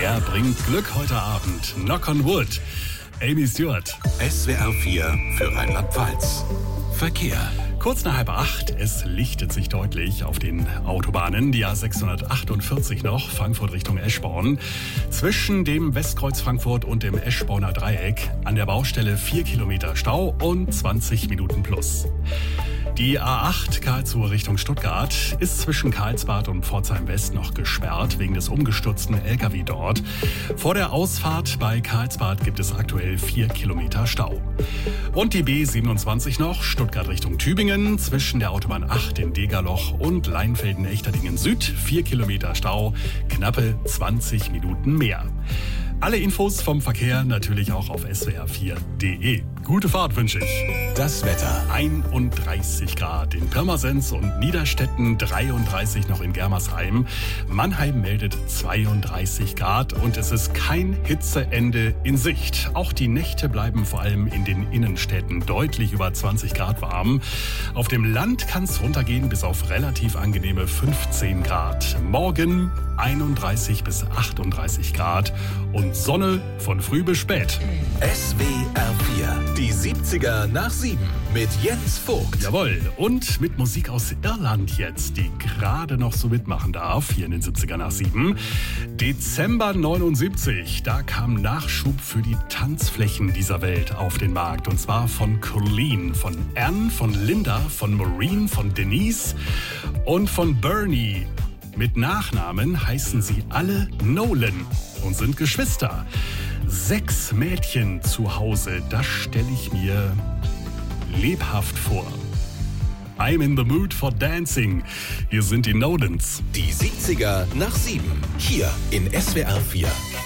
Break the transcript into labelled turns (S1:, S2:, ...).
S1: Wer bringt Glück heute Abend? Knock on Wood. Amy Stewart.
S2: SWR 4 für Rheinland-Pfalz. Verkehr.
S1: Kurz nach 7:30, es lichtet sich deutlich auf den Autobahnen. Die A648 noch, Frankfurt Richtung Eschborn. Zwischen dem Westkreuz Frankfurt und dem Eschborner Dreieck an der Baustelle 4 Kilometer Stau und 20 Minuten plus. Die A8 Karlsruhe Richtung Stuttgart ist zwischen Karlsbad und Pforzheim West noch gesperrt wegen des umgestürzten LKW dort. Vor der Ausfahrt bei Karlsbad gibt es aktuell 4 Kilometer Stau. Und die B27 noch, Stuttgart Richtung Tübingen, zwischen der Autobahn 8 in Degerloch und Leinfelden-Echterdingen Süd, 4 Kilometer Stau, knappe 20 Minuten mehr. Alle Infos vom Verkehr natürlich auch auf swr4.de. Gute Fahrt wünsche ich.
S2: Das Wetter.
S1: 31 Grad in Pirmasens und Niederstetten, 33 noch in Germersheim. Mannheim meldet 32 Grad und es ist kein Hitzeende in Sicht. Auch die Nächte bleiben vor allem in den Innenstädten deutlich über 20 Grad warm. Auf dem Land kann es runtergehen bis auf relativ angenehme 15 Grad. Morgen 31 bis 38 Grad und Sonne von früh bis spät.
S2: SWR 4, die 70er nach 7 mit Jens Vogt.
S1: Jawohl, und mit Musik aus Irland jetzt, die gerade noch so mitmachen darf, hier in den 70er nach 7. Dezember 79, da kam Nachschub für die Tanzflächen dieser Welt auf den Markt. Und zwar von Colleen, von Anne, von Linda, von Maureen, von Denise und von Bernie. Mit Nachnamen heißen sie alle Nolan und sind Geschwister. 6 Mädchen zu Hause, das stelle ich mir lebhaft vor. I'm in the mood for dancing. Hier sind die Nolans.
S2: Die 70er nach 7, hier in SWR 4.